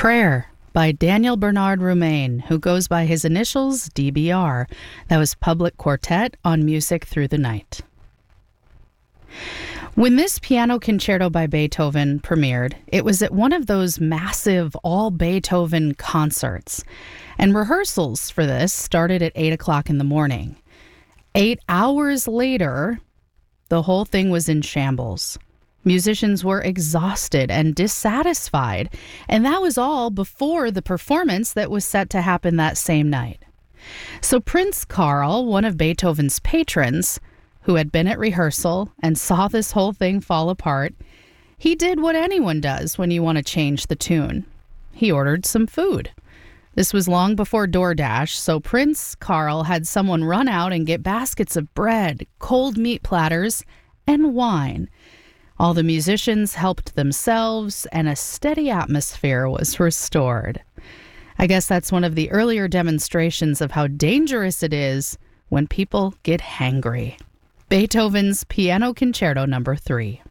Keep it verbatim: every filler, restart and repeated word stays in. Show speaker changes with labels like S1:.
S1: Prayer by Daniel Bernard Roumain, who goes by his initials D B R. That was Public Quartet on Music Through the Night. When this piano concerto by Beethoven premiered, it was at one of those massive all-Beethoven concerts, and rehearsals for this started at eight o'clock in the morning. Eight hours later, the whole thing was in shambles. Musicians were exhausted and dissatisfied, and that was all before the performance that was set to happen that same night. So Prince Carl, one of Beethoven's patrons, who had been at rehearsal and saw this whole thing fall apart, he did what anyone does when you want to change the tune. He ordered some food. This was long before DoorDash, so Prince Carl had someone run out and get baskets of bread, cold meat platters, and wine. All the musicians helped themselves, and a steady atmosphere was restored. I guess that's one of the earlier demonstrations of how dangerous it is when people get hangry. Beethoven's Piano Concerto Number three.